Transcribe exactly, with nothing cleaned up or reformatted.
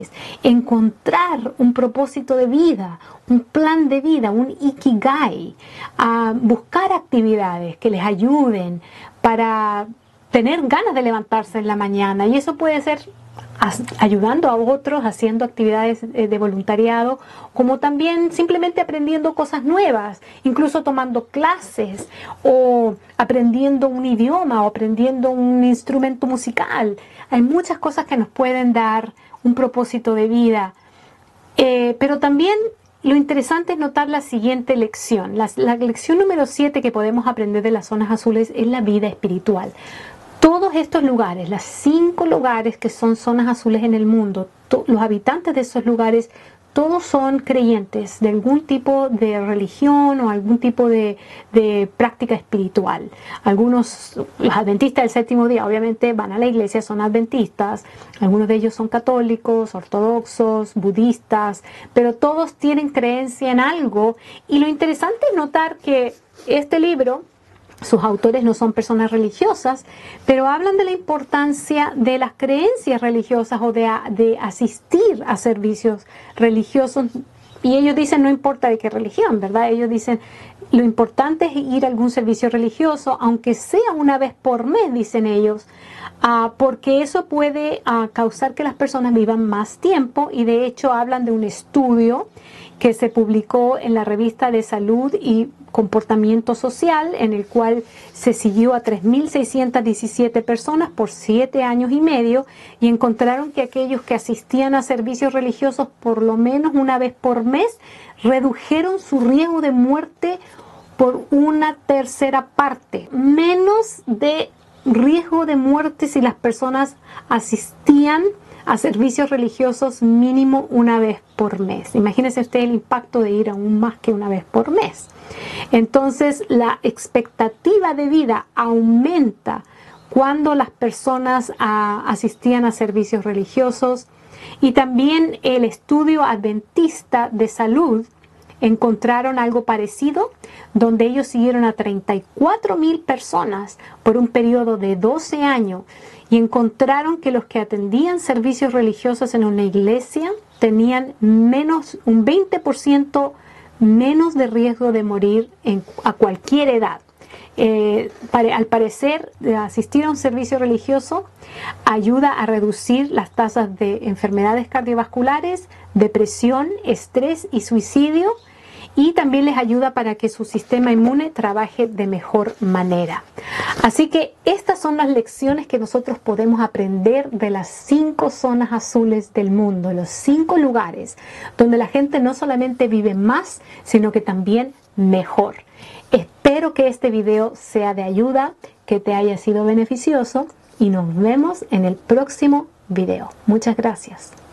encontrar un propósito de vida, un plan de vida, un ikigai, a buscar actividades que les ayuden para tener ganas de levantarse en la mañana. Y eso puede ser ayudando a otros, haciendo actividades de voluntariado, como también simplemente aprendiendo cosas nuevas, incluso tomando clases o aprendiendo un idioma o aprendiendo un instrumento musical. Hay muchas cosas que nos pueden dar un propósito de vida, eh, pero también lo interesante es notar la siguiente lección. La, la lección número siete que podemos aprender de las zonas azules es la vida espiritual. Todos estos lugares, las cinco lugares que son zonas azules en el mundo, los habitantes de esos lugares, todos son creyentes de algún tipo de religión o algún tipo de, de práctica espiritual. Algunos, los adventistas del séptimo día, obviamente van a la iglesia, son adventistas. Algunos de ellos son católicos, ortodoxos, budistas, pero todos tienen creencia en algo. Y lo interesante es notar que este libro, sus autores no son personas religiosas, pero hablan de la importancia de las creencias religiosas o de, de asistir a servicios religiosos. Y ellos dicen, no importa de qué religión, ¿verdad? Ellos dicen, lo importante es ir a algún servicio religioso, aunque sea una vez por mes, dicen ellos, uh, porque eso puede uh, causar que las personas vivan más tiempo. Y de hecho hablan de un estudio que se publicó en la revista de Salud y Comportamiento Social, en el cual se siguió a tres mil seiscientas diecisiete personas por siete años y medio, y encontraron que aquellos que asistían a servicios religiosos por lo menos una vez por mes redujeron su riesgo de muerte por una tercera parte. Menos de riesgo de muerte si las personas asistían a servicios religiosos mínimo una vez por mes. Imagínense usted el impacto de ir aún más que una vez por mes. Entonces, la expectativa de vida aumenta cuando las personas a, asistían a servicios religiosos. Y también el estudio adventista de salud encontraron algo parecido, donde ellos siguieron a treinta y cuatro mil personas por un periodo de doce años y encontraron que los que atendían servicios religiosos en una iglesia tenían menos, un veinte por ciento menos de riesgo de morir en, a cualquier edad. Eh, pare, al parecer, asistir a un servicio religioso ayuda a reducir las tasas de enfermedades cardiovasculares, depresión, estrés y suicidio, y también les ayuda para que su sistema inmune trabaje de mejor manera. Así que estas son las lecciones que nosotros podemos aprender de las cinco zonas azules del mundo, los cinco lugares donde la gente no solamente vive más, sino que también mejor. Espero que este video sea de ayuda, que te haya sido beneficioso, y nos vemos en el próximo video. Muchas gracias.